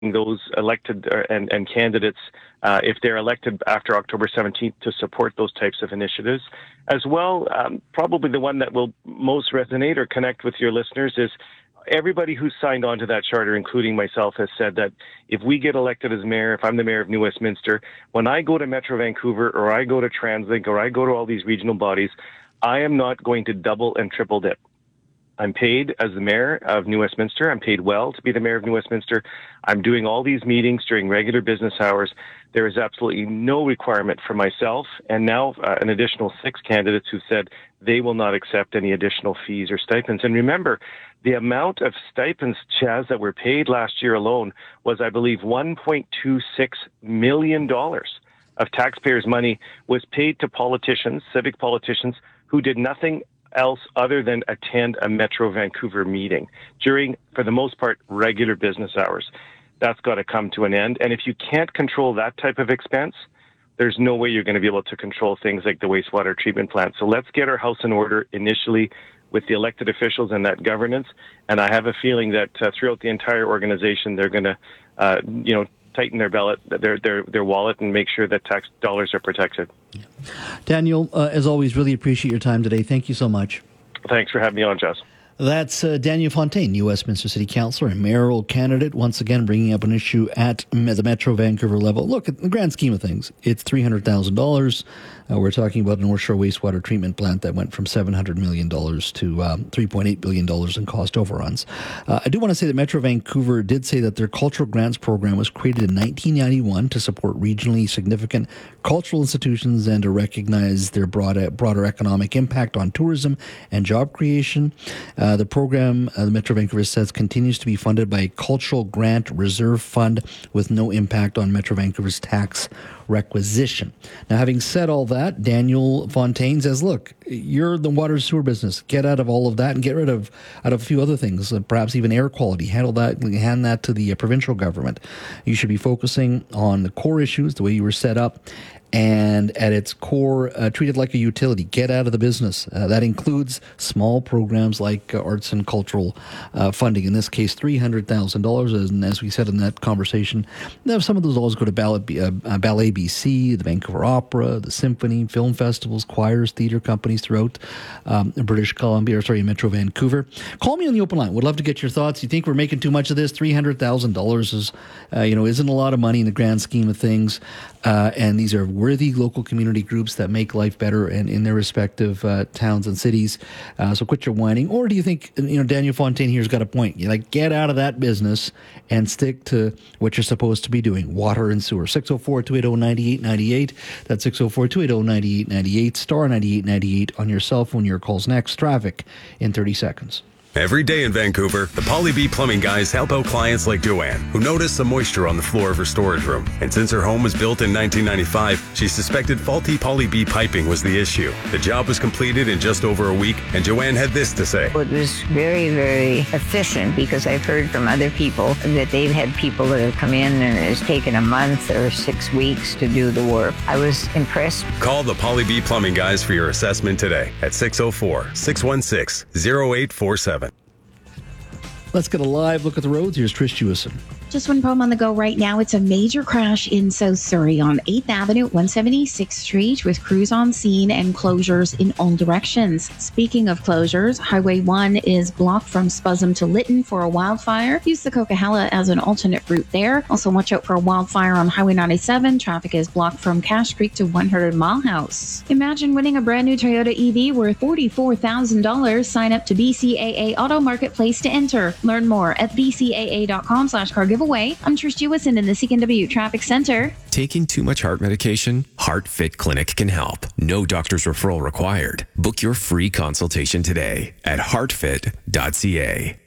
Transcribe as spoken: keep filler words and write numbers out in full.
those elected uh, and, and candidates, uh, if they're elected after October seventeenth, to support those types of initiatives. As well, um, probably the one that will most resonate or connect with your listeners is everybody who's signed on to that charter, including myself, has said that if we get elected as mayor, if I'm the mayor of New Westminster, when I go to Metro Vancouver or I go to TransLink or I go to all these regional bodies, I am not going to double and triple dip. I'm paid as the mayor of New Westminster. I'm paid well to be the mayor of New Westminster. I'm doing all these meetings during regular business hours. There is absolutely no requirement for myself and now uh, an additional six candidates who said they will not accept any additional fees or stipends. And remember, the amount of stipends, Chaz, that were paid last year alone was, I believe, one point two six million dollars of taxpayers' money was paid to politicians, civic politicians, who did nothing else other than attend a Metro Vancouver meeting during, for the most part, regular business hours. That's got to come to an end. And if you can't control that type of expense, there's no way you're going to be able to control things like the wastewater treatment plant. So let's get our house in order initially with the elected officials and that governance. And I have a feeling that uh, throughout the entire organization, they're going to, uh, you know, tighten their ballot, their their their wallet, and make sure that tax dollars are protected. Yeah. Daniel, uh, as always, really appreciate your time today. Thank you so much. Thanks for having me on, Jess. That's uh, Daniel Fontaine, New Westminster City Councillor and mayoral candidate, once again bringing up an issue at the Metro Vancouver level. Look, in the grand scheme of things, it's three hundred thousand dollars. Uh, we're talking about a North Shore wastewater treatment plant that went from seven hundred million dollars to um, three point eight billion dollars in cost overruns. Uh, I do want to say that Metro Vancouver did say that their cultural grants program was created in nineteen ninety-one to support regionally significant cultural institutions and to recognize their broader, broader economic impact on tourism and job creation. Uh, the program, uh, the Metro Vancouver says, continues to be funded by a cultural grant reserve fund with no impact on Metro Vancouver's tax requisition. Now, having said all that, Daniel Fontaine says, look, you're the water sewer business. Get out of all of that and get rid of out of a few other things, uh, perhaps even air quality. Handle that, hand that to the uh, provincial government. You should be focusing on the core issues, the way you were set up, and at its core, uh, treat it like a utility. Get out of the business. Uh, that includes small programs like uh, arts and cultural uh, funding. In this case, three hundred thousand dollars. And as we said in that conversation, some of those dollars go to Ballet, uh, Ballet B C, the Vancouver Opera, the Symphony, film festivals, choirs, theatre companies throughout um, British Columbia, or sorry, Metro Vancouver. Call me on the open line. Would love to get your thoughts. You think we're making too much of this? three hundred thousand dollars is, uh, you know, isn't a lot of money in the grand scheme of things. Uh, and these are worthy local community groups that make life better and in their respective uh, towns and cities. Uh, so quit your whining. Or do you think, you know, Daniel Fontaine here's got a point? You like, get out of that business and stick to what you're supposed to be doing, water and sewer. six oh four, two eight oh, nine eight nine eight. That's six oh four, two eight oh, nine eight nine eight. Star ninety-eight ninety-eight on your cell phone. Your call's next. Traffic in thirty seconds. Every day in Vancouver, the Polly B Plumbing guys help out clients like Joanne, who noticed some moisture on the floor of her storage room. And since her home was built in nineteen ninety-five, she suspected faulty Polly B piping was the issue. The job was completed in just over a week, and Joanne had this to say. It was very, very efficient, because I've heard from other people that they've had people that have come in and it's taken a month or six weeks to do the work. I was impressed. Call the Polly B Plumbing guys for your assessment today at six oh four, six one six, oh eight four seven. Let's get a live look at the roads. Here's Trish Jewison. Just one problem on the go right now. It's a major crash in South Surrey on eighth Avenue, one seventy-sixth Street, with crews on scene and closures in all directions. Speaking of closures, Highway one is blocked from Spuzzum to Lytton for a wildfire. Use the Coquihalla as an alternate route there. Also, watch out for a wildfire on Highway ninety-seven. Traffic is blocked from Cache Creek to one hundred Mile House. Imagine winning a brand new Toyota E V worth forty-four thousand dollars. Sign up to B C A A Auto Marketplace to enter. Learn more at b c a a dot com slash car giveaway. I'm Trish Jewison in the C K N W Traffic Center. Taking too much heart medication? HeartFit Clinic can help. No doctor's referral required. Book your free consultation today at heart fit dot c a.